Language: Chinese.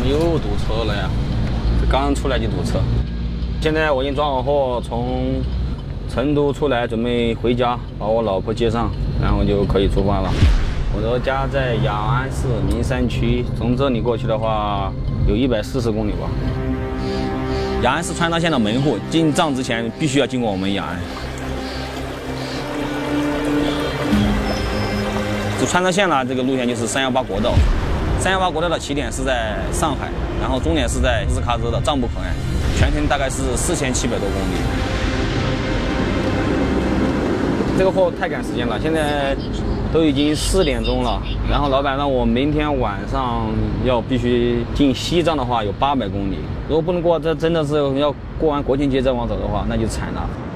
们又堵车了呀！刚出来就堵车。现在我已经装好货，从成都出来，准备回家，把我老婆接上，然后就可以出发了。我的家在雅安市名山区，从这里过去的话，有140公里吧。雅安是川藏线的门户，进藏之前必须要经过我们雅安。走川藏线呢，这个路线就是318国道。318国道的起点是在上海，然后终点是在日喀则的藏布口岸，全程大概是4700多公里。这个货太赶时间了，现在都已经4点钟了，然后老板让我明天晚上要必须进西藏的话有800公里，如果不能过，这真的是要过完国庆节再往走的话，那就惨了。